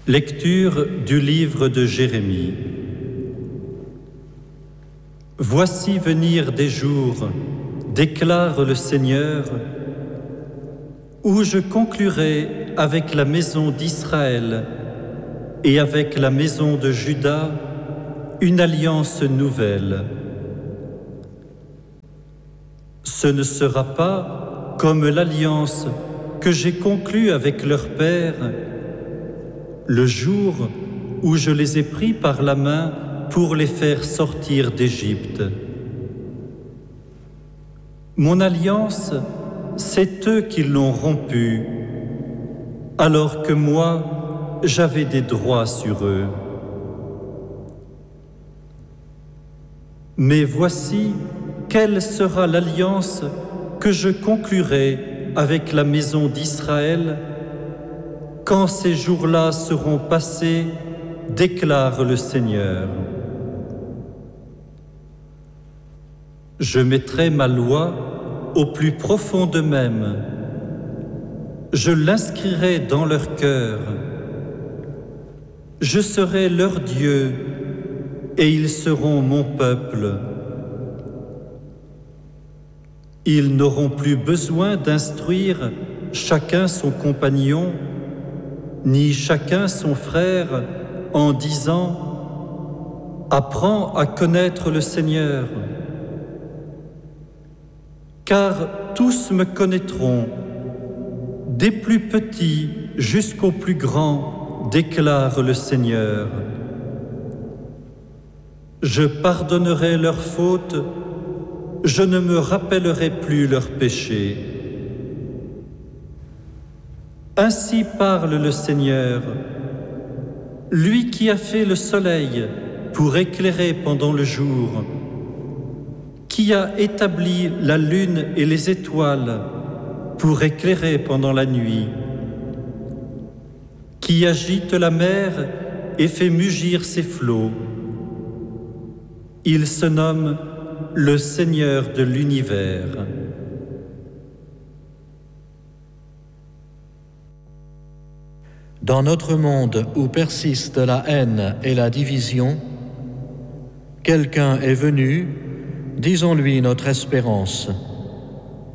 Lecture du livre de Jérémie. Voici venir des jours, déclare le Seigneur, où je conclurai avec la maison d'Israël et avec la maison de Juda une alliance nouvelle. Ce ne sera pas comme l'alliance que j'ai conclue avec leur père le jour où je les ai pris par la main pour les faire sortir d'Égypte. Mon alliance, c'est eux qui l'ont rompue, alors que moi, j'avais des droits sur eux. Mais voici quelle sera l'alliance que je conclurai avec la maison d'Israël quand ces jours-là seront passés, déclare le Seigneur. Je mettrai ma loi au plus profond d'eux-mêmes. Je l'inscrirai dans leur cœur. Je serai leur Dieu et ils seront mon peuple. Ils n'auront plus besoin d'instruire chacun son compagnon, ni chacun son frère, en disant « Apprends à connaître le Seigneur ». Car tous me connaîtront, des plus petits jusqu'aux plus grands, déclare le Seigneur. Je pardonnerai leurs fautes, je ne me rappellerai plus leurs péchés. Ainsi parle le Seigneur, lui qui a fait le soleil pour éclairer pendant le jour, qui a établi la lune et les étoiles pour éclairer pendant la nuit, qui agite la mer et fait mugir ses flots. Il se nomme le Seigneur de l'univers. Dans notre monde où persiste la haine et la division, quelqu'un est venu, disons-lui notre espérance.